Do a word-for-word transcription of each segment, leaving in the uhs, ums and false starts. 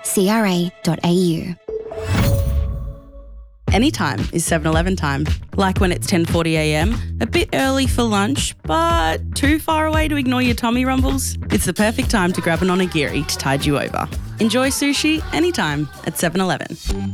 c r a dot a u. Anytime is seven eleven time. Like when it's ten forty a m, a bit early for lunch, but too far away to ignore your tummy rumbles? It's the perfect time to grab an onigiri to tide you over. Enjoy sushi anytime at seven eleven.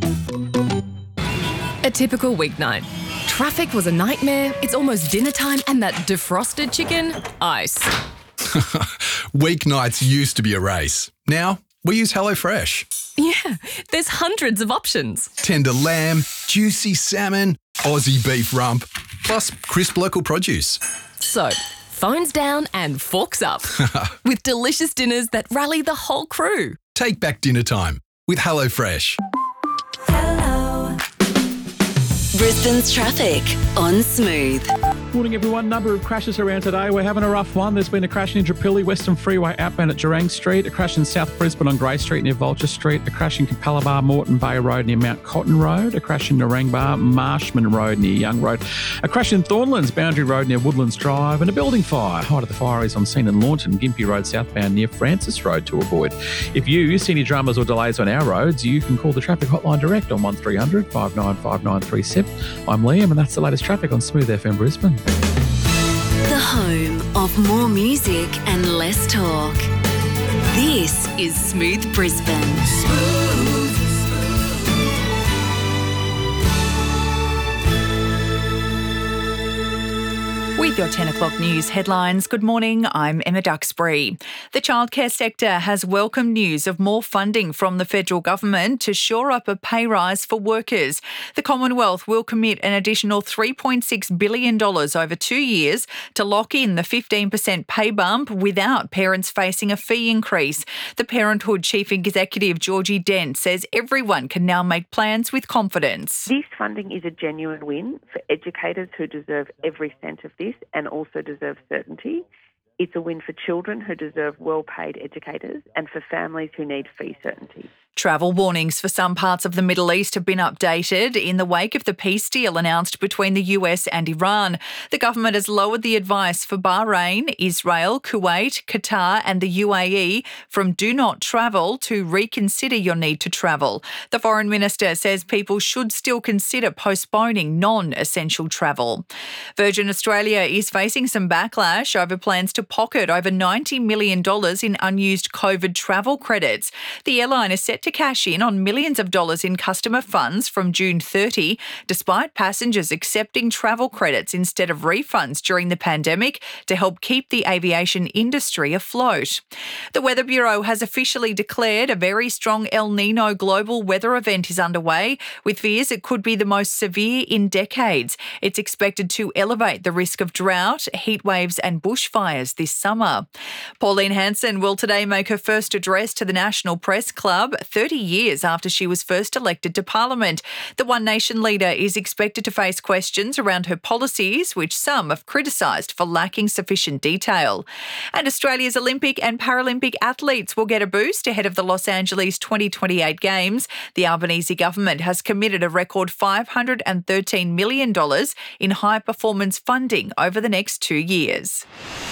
A typical weeknight. Traffic was a nightmare, it's almost dinner time, and that defrosted chicken, ice. Weeknights used to be a race. Now, we use HelloFresh. Yeah, there's hundreds of options. Tender lamb, juicy salmon, Aussie beef rump, plus crisp local produce. So, phones down and forks up. With delicious dinners that rally the whole crew. Take back dinner time with HelloFresh. Hello. Brisbane's traffic on Smooth. Morning everyone, number of crashes around today. We're having a rough one. There's been a crash in Indooroopilly, Western Freeway outbound at Durang Street, a crash in South Brisbane on Grey Street near Vulture Street, a crash in Capalaba, Moreton Bay Road near Mount Cotton Road, a crash in Narangba, Marshman Road near Young Road, a crash in Thornlands, Boundary Road near Woodlands Drive, and a building fire. Height of the fire is on scene in Launton, Gympie Road southbound near Francis Road to avoid. If you see any dramas or delays on our roads, you can call the traffic hotline direct on one three hundred, five nine five nine three seven. I'm Liam and that's the latest traffic on Smooth F M Brisbane. The home of more music and less talk. This is Smooth Brisbane. Smooth. With your ten o'clock news headlines, good morning, I'm Emma Duxbury. The childcare sector has welcomed news of more funding from the federal government to shore up a pay rise for workers. The Commonwealth will commit an additional three point six billion dollars over two years to lock in the fifteen percent pay bump without parents facing a fee increase. The Parenthood Chief Executive Georgie Dent says everyone can now make plans with confidence. This funding is a genuine win for educators who deserve every cent of this and also deserve certainty. It's a win for children who deserve well-paid educators and for families who need fee certainty. Travel warnings for some parts of the Middle East have been updated in the wake of the peace deal announced between the U S and Iran. The government has lowered the advice for Bahrain, Israel, Kuwait, Qatar and the U A E from do not travel to reconsider your need to travel. The Foreign Minister says people should still consider postponing non-essential travel. Virgin Australia is facing some backlash over plans to pocket over ninety million dollars in unused COVID travel credits. The airline is set to cash in on millions of dollars in customer funds from June thirtieth, despite passengers accepting travel credits instead of refunds during the pandemic to help keep the aviation industry afloat. The Weather Bureau has officially declared a very strong El Nino global weather event is underway, with fears it could be the most severe in decades. It's expected to elevate the risk of drought, heat waves and bushfires this summer. Pauline Hanson will today make her first address to the National Press Club, thirty years after she was first elected to Parliament. The One Nation leader is expected to face questions around her policies, which some have criticised for lacking sufficient detail. And Australia's Olympic and Paralympic athletes will get a boost ahead of the Los Angeles twenty twenty-eight Games. The Albanese government has committed a record five hundred thirteen million dollars in high-performance funding over the next two years.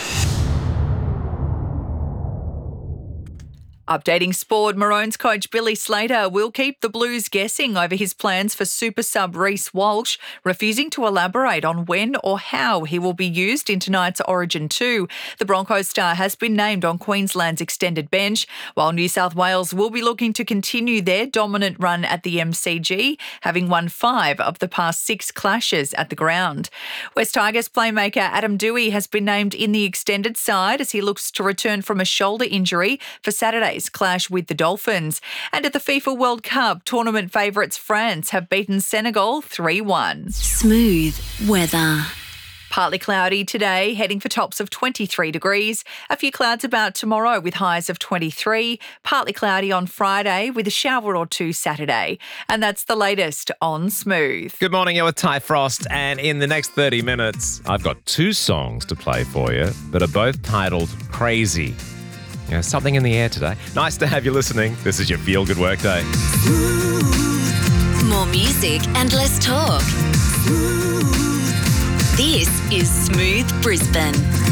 Updating sport, Maroons coach Billy Slater will keep the Blues guessing over his plans for super sub Reece Walsh, refusing to elaborate on when or how he will be used in tonight's Origin two. The Broncos star has been named on Queensland's extended bench, while New South Wales will be looking to continue their dominant run at the M C G, having won five of the past six clashes at the ground. West Tigers playmaker Adam Doueihi has been named in the extended side as he looks to return from a shoulder injury for Saturday's clash with the Dolphins. And at the FIFA World Cup, tournament favourites France have beaten Senegal three one. Smooth weather. Partly cloudy today, heading for tops of twenty-three degrees. A few clouds about tomorrow with highs of twenty-three. Partly cloudy on Friday with a shower or two Saturday. And that's the latest on Smooth. Good morning, you're with Ty Frost, and in the next thirty minutes, I've got two songs to play for you that are both titled Crazy. You know, something in the air today. Nice to have you listening. This is your Feel Good Workday. More music and less talk. This is Smooth Brisbane.